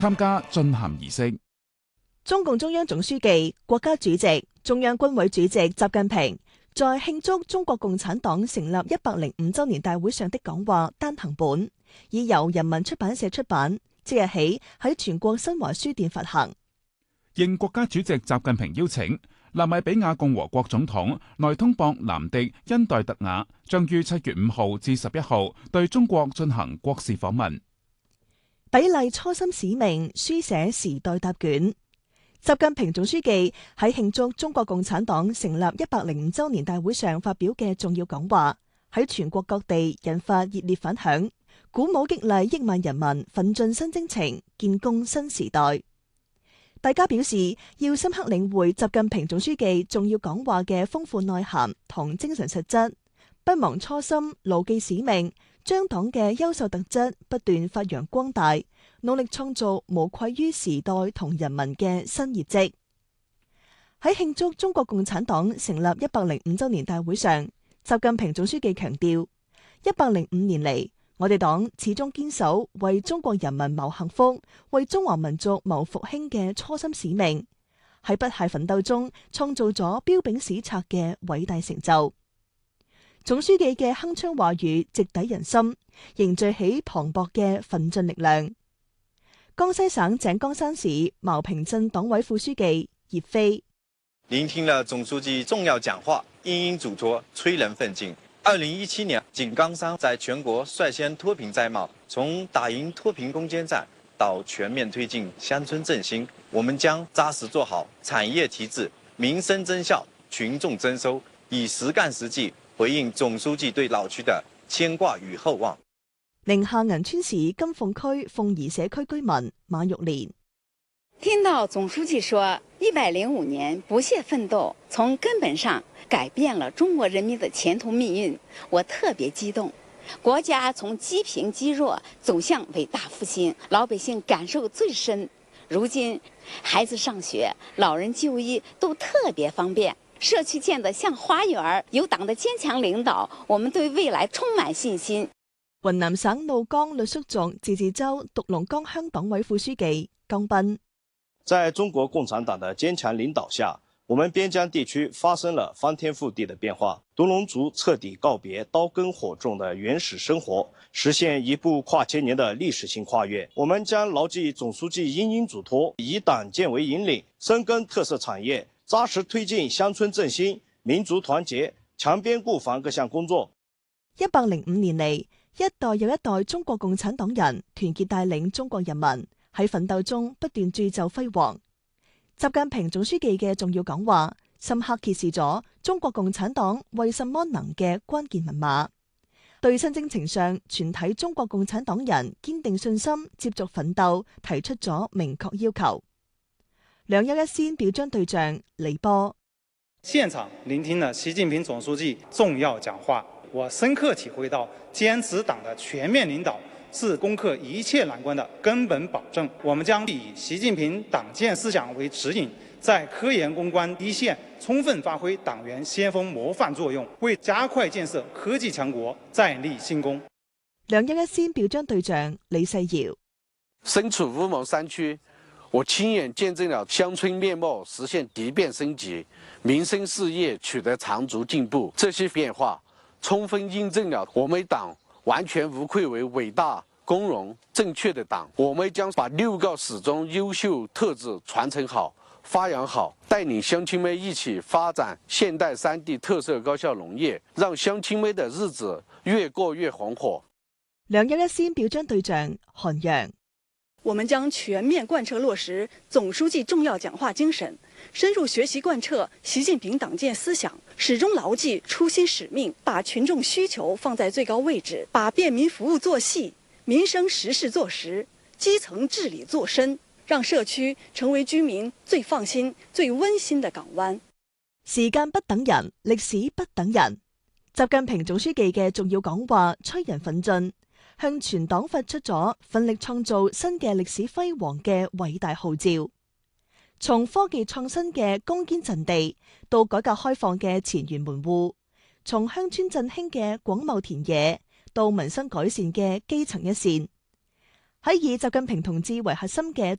參加進涵儀式。 中共中央總書記、國家主席、中央軍委主席習近平在慶祝中國共產黨成立105周年大會上的講話單行本，已由人民出版社出版，即日起喺全國新華書店發行。 應國家主席習近平邀請，納米比亞共和國總統內通博南迪恩代特雅將於7月5號至11號對中國進行國事訪問。 砥礪初心使命，書寫時代答卷。習近平總書記喺慶祝中國共產黨成立105周年大會上發表嘅重要講話，喺全國各地引發熱烈反響，鼓舞激勵億萬人民奮進新征程，建功新時代。大家表示要深刻領會習近平總書記重要講話嘅豐富內涵同精神實質，不忘初心，牢記使命，將黨嘅優秀特質不斷發揚光大，努力創造無愧於時代同人民嘅新業績。喺慶祝中國共產黨成立105周年大會上，習近平總書記強調，105年嚟，我哋黨始終堅守為中國人民謀幸福、為中華民族謀復興嘅初心使命，喺不懈奮鬥中創造咗彪炳史冊嘅偉大成就。總書記嘅鏗鏘話語直抵人心，凝聚起磅礴嘅奮進力量。江西省井岡山市茅坪鎮黨委副書記葉飛聆聽了總書記重要講話，殷殷囑託，催人奮進。2017年，井岡山在全國率先脫貧摘帽，從打贏脫貧攻堅戰到全面推進鄉村振興，我們將紮實做好產業提質、民生增效、群眾增收，以實幹實際回應總書記對老區的牽掛與厚望。 寧夏銀川市金鳳區鳳儀社區居民馬玉蓮聽到總書記說105年不懈奮鬥，從根本上改變了中國人民的前途命運，我特別激動。國家從積貧積弱走向偉大復興，老百姓感受最深。如今，孩子上學、老人就醫都特別方便，社區建得像花園，有黨的堅強領導，我們對未來充滿信心。 雲南省怒江傈僳族自治州獨龍崗鄉黨委副書記江斌在中國共產黨的堅強領導下，我們邊疆地區發生了翻天覆地的變化，獨龍族徹底告別刀耕火種的原始生活，實現一部跨千年的歷史性跨越。我們將牢記總書記殷殷囑託，以黨建為引領，深耕特色產業，紮實推進鄉村振興、民族團結、強邊固防各項工作。 105年嚟，一代又一代中國共產黨人團結帶領中國人民喺奮鬥中不斷鑄就輝煌。習近平總書記嘅重要講話，深刻揭示咗中國共產黨為什麼能嘅關鍵密碼，對新征程上全體中國共產黨人堅定信心、接續奮鬥提出咗明確要求。2優1先表彰對象李波現場聆聽了習近平總書記重要講話，我深刻體會到堅持黨的全面領導是攻克一切難關的根本保證。我們將以習近平黨建思想為指引，在科研攻關一線充分發揮黨員先鋒模範作用，為加快建設科技強國再立新功。 2優1先表彰對象李世堯身處烏蒙山區，我親眼見證了鄉村面貌實現突變升級，民生事業取得長足進步。這些變化充分印證了我們黨完全無愧為偉大、光榮、正確的黨。我們將把6個始終優秀特質傳承好、發揚好，帶領鄉親們一起發展現代3地特色高效農業，讓鄉親們的日子越過越紅火。 2優1先表彰對象韓陽我們將全面貫徹落實總書記重要講話精神，深入學習貫徹習近平黨建思想，始終牢記初心使命，把群眾需求放在最高位置，把便民服務做細，民生實事做實，基層治理做深，讓社區成為居民最放心、最溫馨的港灣。 時間不等人，歷史不等人。習近平總書記嘅重要講話催人奮進，向全黨發出咗奮力創造新嘅歷史輝煌嘅偉大號召。從科技創新嘅攻堅陣地，到改革開放嘅前沿門戶；從鄉村振興嘅廣袤田野，到民生改善嘅基層一線。 喺以習近平同志為核心嘅